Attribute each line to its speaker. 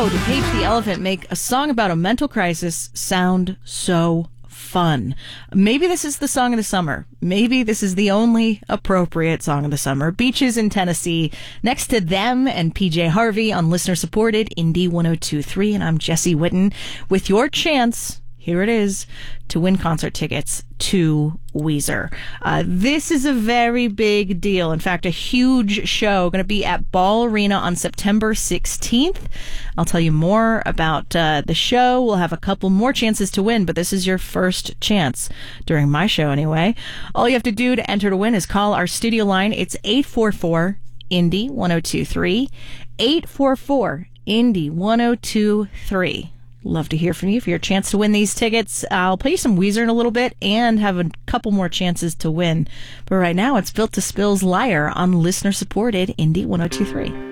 Speaker 1: How did Cage the Elephant make a song about a mental crisis sound so fun? Maybe this is the song of the summer. Maybe this is the only appropriate song of the summer. Beaches in Tennessee, next to them and PJ Harvey on listener-supported Indie 102.3, and I'm Jesse Witten with your chance. Here it is, to win concert tickets to Weezer. This is a very big deal. In fact, a huge show going to be at Ball Arena on September 16th. I'll tell you more about the show. We'll have a couple more chances to win, but this is your first chance during my show anyway. All you have to do to enter to win is call our studio line. It's 844-INDIE-1023. 844-INDIE-1023. Love to hear from you for your chance to win these tickets. I'll play you some Weezer in a little bit and have a couple more chances to win. But right now, it's Built to Spill's Liar on listener-supported Indie 102.3.